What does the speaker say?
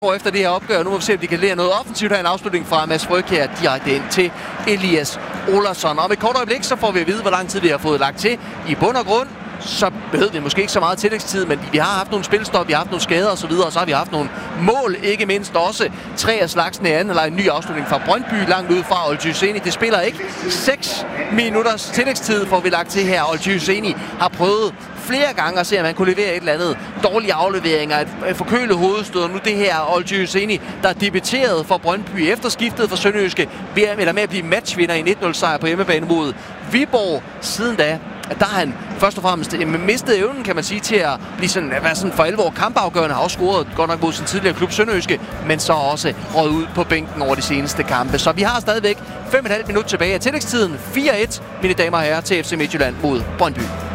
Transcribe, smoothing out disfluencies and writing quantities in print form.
Efter det her opgør. Nu må vi se, om de kan lære noget offensivt her. En afslutning fra Mads Frøkjær direkte ind til Elias Olason. Om et kort øjeblik, så får vi at vide, hvor lang tid vi har fået lagt til. I bund og grund, så behøver vi måske ikke så meget tillægstid, men vi har haft nogle spilstop, vi har haft nogle skader osv., og så har vi haft nogle mål, ikke mindst også 3 af slagsen i anden, eller en ny afslutning fra Brøndby langt ud fra Oldtjyseni. Det spiller ikke 6 minutters tillægstid, får vi lagt til her. Oldtjyseni har prøvet flere gange at se, at man kunne levere et eller andet dårlige afleveringer, et forkølet hovedstød, og nu det her Oldtjyseni, der er debuteret for Brøndby efter skiftet for Sønderjyske, med at blive matchvinder i 1-0-sejr på hjemmebane mod Viborg. Siden da, der har han først og fremmest mistet evnen, kan man sige, til at være sådan for alvor kampafgørende. Har også scoret godt nok mod sin tidligere klub Sønderjyske, men så også røget ud på bænken over de seneste kampe. Så vi har stadigvæk 5,5 minutter tilbage af tillægstiden. 4-1, mine damer og herrer, til FC Midtjylland mod Brøndby.